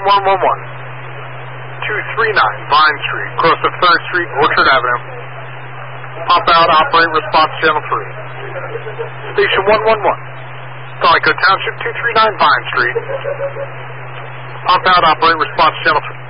239 Vine Street, cross of 3rd Street, Orchard Avenue. Pop out, operate, response channel 3. Station 111. Palico Township, 239 Vine Street. Pop out, operate, response channel 3.